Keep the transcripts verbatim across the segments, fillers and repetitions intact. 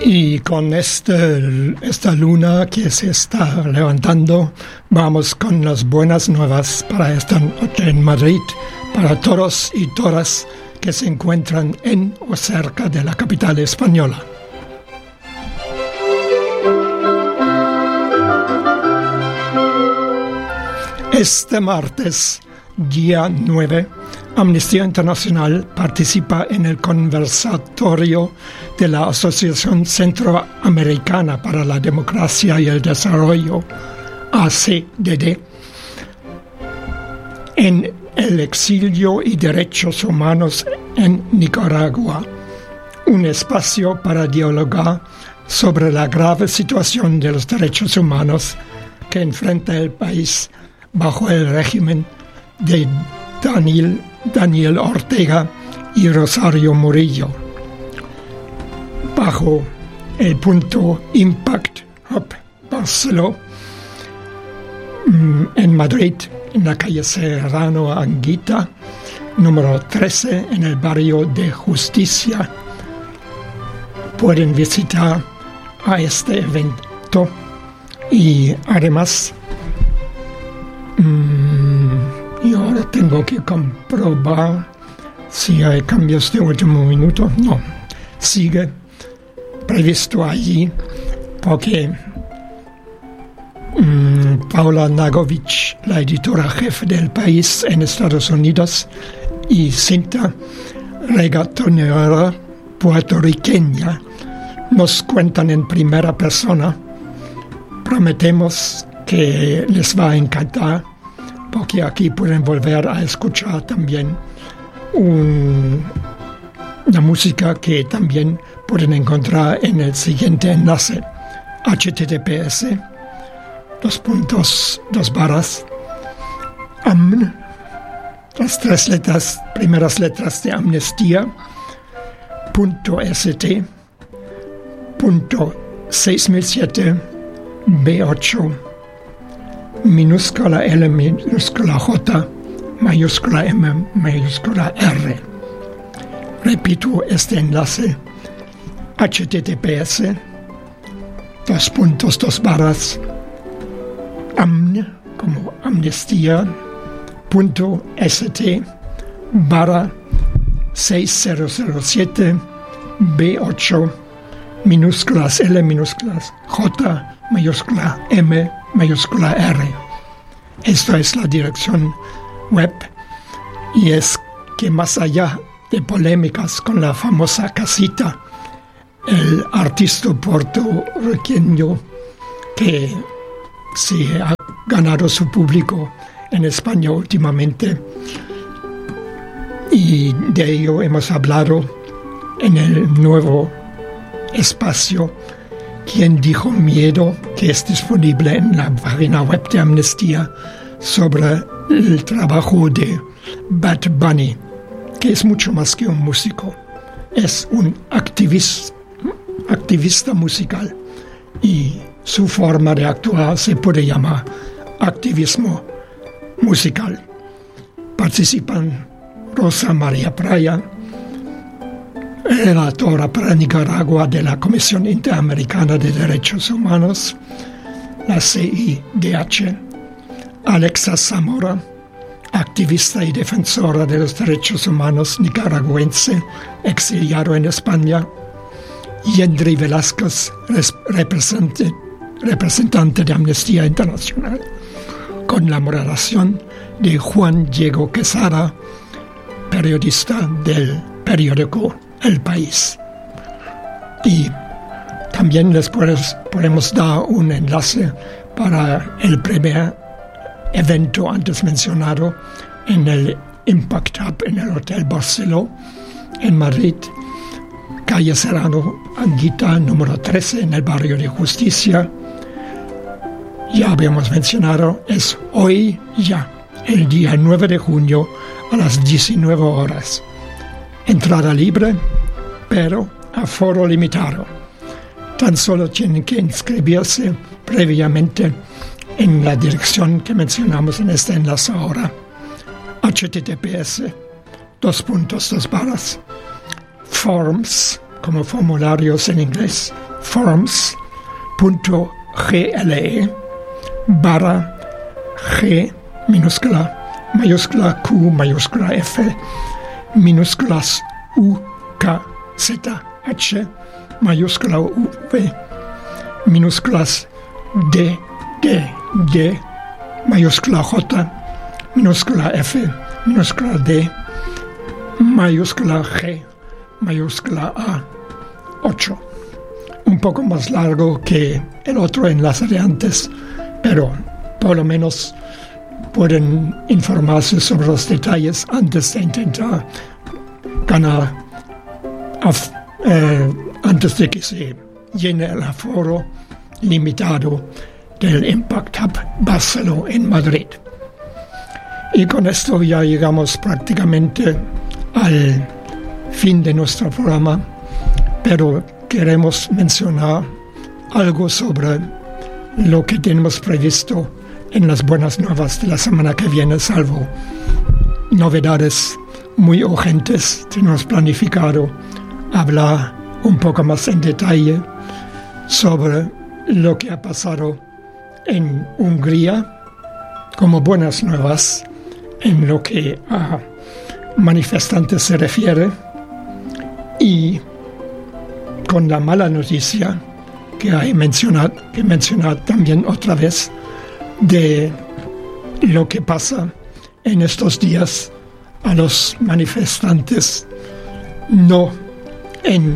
Y con este, esta luna que se está levantando, vamos con las buenas nuevas para esta noche en Madrid, para todos y todas que se encuentran en o cerca de la capital española. Este martes, día nueve, Amnistía Internacional participa en el conversatorio de la Asociación Centroamericana para la Democracia y el Desarrollo, A C D D, en el exilio y derechos humanos en Nicaragua, un espacio para dialogar sobre la grave situación de los derechos humanos que enfrenta el país bajo el régimen de Daniel, Daniel Ortega y Rosario Murillo. Bajo el punto Impact Hub Barceló, en Madrid, en la calle Serrano Anguita, número trece, en el barrio de Justicia. Pueden visitar a este evento y además y ahora tengo que comprobar si hay cambios de último minuto. No, sigue previsto allí porque um, Paula Nagovich, la editora jefe del País en Estados Unidos, y Cinta, reggaetonera puertorriqueña, nos cuentan en primera persona. Prometemos que les va a encantar, porque aquí pueden volver a escuchar también un, una música que también pueden encontrar en el siguiente enlace: H T T P S, dos puntos, dos barras, am, las tres letras, primeras letras de Amnistía, punto st, punto seis mil siete, B ocho, minúscula L, minúscula J, mayúscula M, mayúscula R. Repito este enlace: H T T P S, dos puntos, dos barras, amn, como amnistía, punto st, barra seis mil siete, B ocho, minúsculas L, minúsculas J, mayúscula M, mayúscula R. Esta es la dirección web, y es que más allá de polémicas con la famosa casita, el artista puertorriqueño que se ha ganado su público en España últimamente, y de ello hemos hablado en el nuevo espacio ¿Quién dijo miedo?, que es disponible en la página web de Amnistía, sobre el trabajo de Bad Bunny, que es mucho más que un músico, es un activista, activista musical, y su forma de actuar se puede llamar activismo musical. Participan Rosa María Praya, relatora para Nicaragua de la Comisión Interamericana de Derechos Humanos, la C I D H, Alexa Zamora, activista y defensora de los derechos humanos nicaragüense, exiliado en España, Yendri Velázquez, representante, representante de Amnistía Internacional, con la moderación de Juan Diego Quesada, periodista del periódico El País. Y también les podemos dar un enlace para el primer evento antes mencionado en el Impact Hub en el Hotel Barceló en Madrid, calle Serrano Anguita, número trece, en el barrio de Justicia. Ya habíamos mencionado, es hoy ya, el día nueve de junio a las diecinueve horas. Entrada libre, pero aforo limitado. Tan solo tienen que inscribirse previamente en la dirección que mencionamos en este enlace ahora: H T T P S, dos puntos, dos barras, forms, como formularios en inglés, forums.gle barra G minúscula, mayúscula Q, mayúscula F, minúsculas U, K, Z, H, mayúscula V, minúsculas D, D, G, mayúscula J, minúscula F, minúscula D, mayúscula G, mayúscula A, ocho. Un poco más largo que el otro enlace de antes, pero por lo menos pueden informarse sobre los detalles antes de intentar ganar, af, eh, antes de que se llene el aforo limitado del Impact Hub Barceló en Madrid. Y con esto ya llegamos prácticamente al fin de nuestro programa, pero queremos mencionar algo sobre lo que tenemos previsto en las buenas nuevas de la semana que viene, salvo novedades muy urgentes. Tenemos planificado hablar un poco más en detalle sobre lo que ha pasado en Hungría, como buenas nuevas en lo que a manifestantes se refiere, y con la mala noticia que hay mencionado, que mencionar también otra vez, de lo que pasa en estos días a los manifestantes, no en,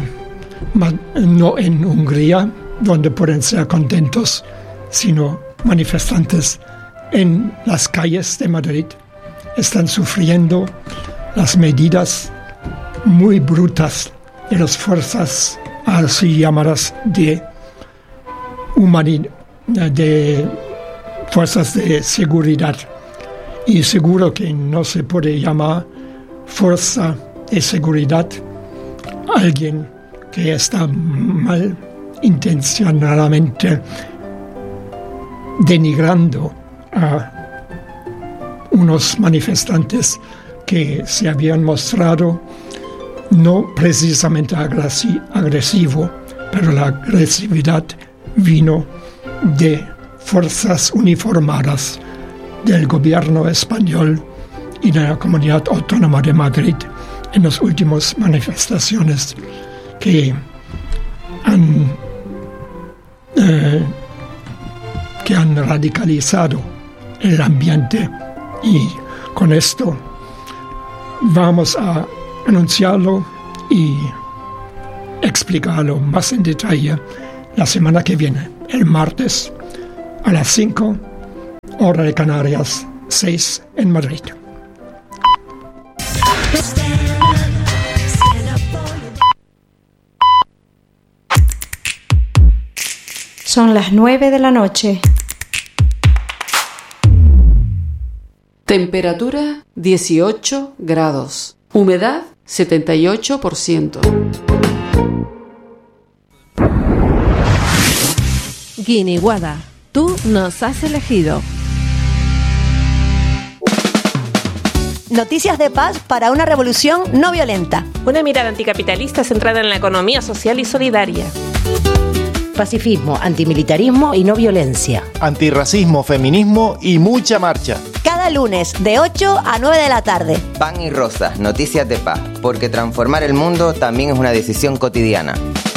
no en Hungría, donde pueden ser contentos, sino manifestantes en las calles de Madrid. Están sufriendo las medidas muy brutas de las fuerzas así llamadas de humanidad, de fuerzas de seguridad. Y seguro que no se puede llamar fuerza de seguridad a alguien que está mal intencionadamente denigrando a unos manifestantes que se habían mostrado no precisamente agresi- agresivo, pero la agresividad vino de fuerzas uniformadas del gobierno español y de la Comunidad Autónoma de Madrid en las últimas manifestaciones que han, eh, que han radicalizado el ambiente. Y con esto vamos a anunciarlo y explicarlo más en detalle la semana que viene, el martes a las cinco, hora de Canarias, seis en Madrid. Son las nueve de la noche. Temperatura dieciocho grados. Humedad setenta y ocho por ciento. Guiniguada, tú nos has elegido. Noticias de paz para una revolución no violenta. Una mirada anticapitalista centrada en la economía social y solidaria. Pacifismo, antimilitarismo y no violencia. Antirracismo, feminismo y mucha marcha. Cada lunes de ocho a nueve de la tarde. Pan y Rosas, noticias de paz, porque transformar el mundo también es una decisión cotidiana.